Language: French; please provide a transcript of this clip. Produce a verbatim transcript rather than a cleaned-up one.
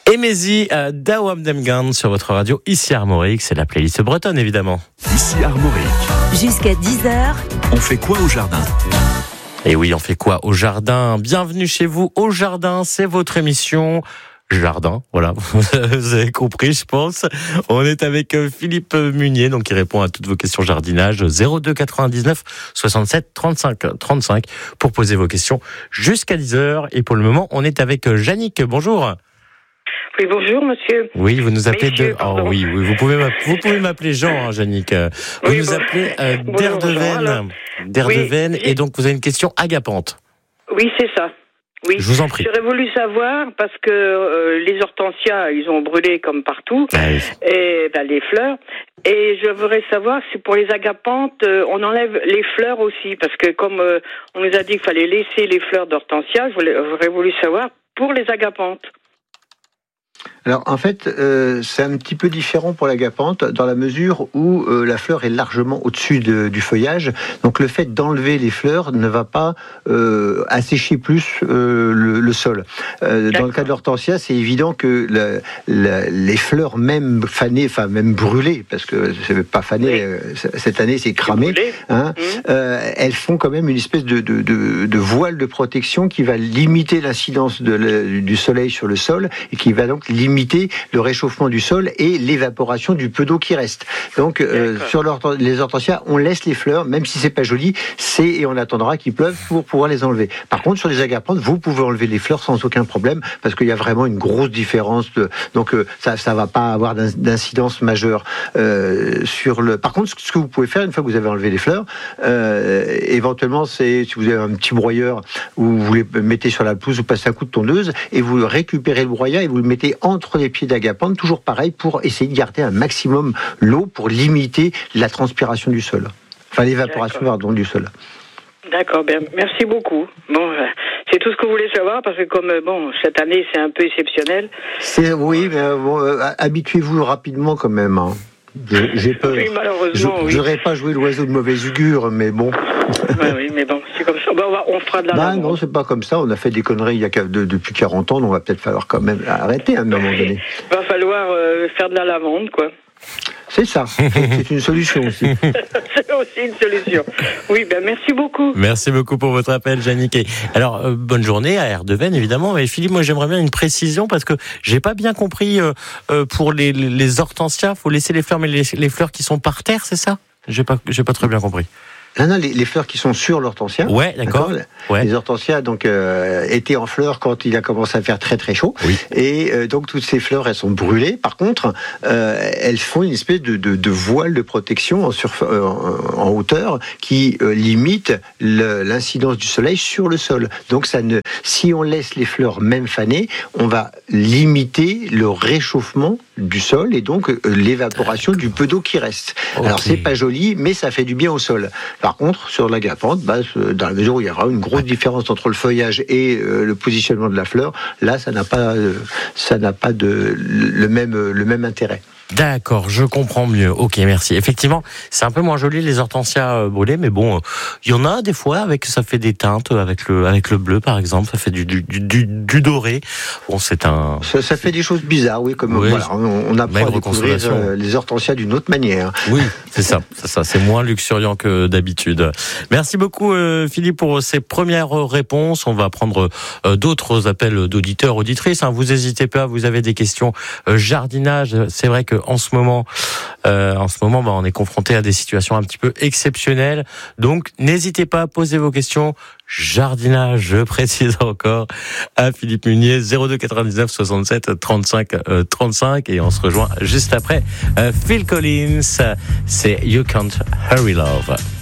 Emezi à Dawam Demgan sur votre radio, ici Armorique, c'est la playlist bretonne évidemment. Ici Armorique. Jusqu'à dix heures. On fait quoi au jardin ? Et oui, on fait quoi au jardin ? Bienvenue chez vous au jardin, c'est votre émission jardin, voilà, vous avez compris je pense. On est avec Philippe Munier, donc qui répond à toutes vos questions jardinage, zéro deux quatre-vingt-dix-neuf soixante-sept trente-cinq trente-cinq pour poser vos questions jusqu'à dix heures. Et pour le moment, on est avec Yannick, bonjour. Oui, bonjour, monsieur. Oui, vous nous appelez Monsieur, de... Oh oui, oui, vous pouvez m'appeler, vous pouvez m'appeler Jean, hein, Yannick. Vous oui, nous bon... appelez euh, Bonjour, d'Erdeven, Jean, d'Erdeven, oui, et donc vous avez une question agapante. Oui, c'est ça. Oui. Je vous en prie. J'aurais voulu savoir, parce que euh, les hortensias, ils ont brûlé comme partout, Ah oui. et ben, les fleurs, et je voudrais savoir si pour les agapantes, euh, on enlève les fleurs aussi, parce que comme euh, on nous a dit qu'il fallait laisser les fleurs d'hortensia, j'aurais voulu savoir pour les agapantes. Alors en fait, euh, c'est un petit peu différent pour l'agapante dans la mesure où euh, la fleur est largement au-dessus de, du feuillage. Donc le fait d'enlever les fleurs ne va pas euh, assécher plus euh, le, le sol. Euh, dans le cas de l'hortensia, c'est évident que la, la, les fleurs même fanées, enfin même brûlées, parce que c'est pas fané, oui. euh, cette année c'est cramé, hein, mmh. euh, elles font quand même une espèce de, de, de, de voile de protection qui va limiter l'incidence de la, du soleil sur le sol et qui va donc limiter le réchauffement du sol et l'évaporation du peu d'eau qui reste. Donc euh, sur les hortensias, on laisse les fleurs, même si c'est pas joli, c'est et on attendra qu'il pleuve pour pouvoir les enlever. Par contre, sur les agapantes, vous pouvez enlever les fleurs sans aucun problème parce qu'il y a vraiment une grosse différence. De, donc euh, ça, ça va pas avoir d'incidence majeure euh, sur le. Par contre, ce que vous pouvez faire une fois que vous avez enlevé les fleurs, euh, éventuellement, c'est si vous avez un petit broyeur où vous les mettez sur la pelouse, vous passez un coup de tondeuse et vous récupérez le broyat et vous le mettez entre les pieds d'agapante, toujours pareil, pour essayer de garder un maximum l'eau pour limiter la transpiration du sol. Enfin, l'évaporation, pardon, du sol. D'accord, bien, merci beaucoup. Bon, euh, c'est tout ce que vous voulez savoir, parce que comme, euh, bon, cette année, c'est un peu exceptionnel. C'est, oui, mais euh, bon, euh, habituez-vous rapidement quand même, hein. J'ai peur. Oui, malheureusement, je, oui. J'aurais pas joué l'oiseau de mauvaise augure, mais bon. Ouais, oui, mais bon, c'est comme ça. Ben, on, va, on fera de la bah, lavande. Non, c'est pas comme ça. On a fait des conneries il y a de, depuis quarante ans, donc on va peut-être falloir quand même arrêter à un moment donné. Il va falloir euh, faire de la lavande, quoi. C'est ça. C'est une solution aussi. C'est aussi une solution. Oui, ben merci beaucoup. Merci beaucoup pour votre appel, Yannick. Alors, euh, bonne journée à Erdeven, évidemment. Mais Philippe, moi, j'aimerais bien une précision parce que j'ai pas bien compris. Euh, euh, pour les, les hortensias, faut laisser les fleurs, mais les, les fleurs qui sont par terre, c'est ça ? J'ai pas, j'ai pas très bien compris. Non, non, les, les fleurs qui sont sur l'hortensia. Ouais, d'accord. d'accord ouais. Les hortensias donc euh, étaient en fleurs quand il a commencé à faire très très chaud. Oui. Et euh, donc toutes ces fleurs, elles sont brûlées. Par contre, euh, elles font une espèce de, de, de voile de protection en, surf, euh, en hauteur qui euh, limite le, l'incidence du soleil sur le sol. Donc ça ne, si on laisse les fleurs même fanées, on va limiter le réchauffement du sol et donc euh, l'évaporation du peu d'eau qui reste. Okay. Alors c'est pas joli, mais ça fait du bien au sol. Par contre, sur l'agapante, bah, dans la mesure où il y aura une grosse différence entre le feuillage et euh, le positionnement de la fleur, là, ça n'a pas, euh, ça n'a pas de, le, même, le même intérêt. D'accord, je comprends mieux. Ok, merci. Effectivement, c'est un peu moins joli les hortensias brûlées, mais bon, il y en a des fois avec ça fait des teintes avec le avec le bleu par exemple, ça fait du du du, du doré. Bon, c'est un. Ça, ça fait des choses bizarres, oui, comme oui, voilà, on, on apprend à découvrir euh, les hortensias d'une autre manière. Oui, c'est ça, c'est ça, c'est moins luxuriant que d'habitude. Merci beaucoup euh, Philippe pour ces premières réponses. On va prendre euh, d'autres appels d'auditeurs, auditrices. Hein. Vous n'hésitez pas, vous avez des questions euh, jardinage. C'est vrai que en ce moment, euh, en ce moment, bah, on est confronté à des situations un petit peu exceptionnelles. Donc, n'hésitez pas à poser vos questions. Jardinage, je précise encore, à Philippe Munier, zéro deux quatre-vingt-dix-neuf soixante-sept trente-cinq trente-cinq. Et on se rejoint juste après. Euh, Phil Collins, c'est You Can't Hurry Love.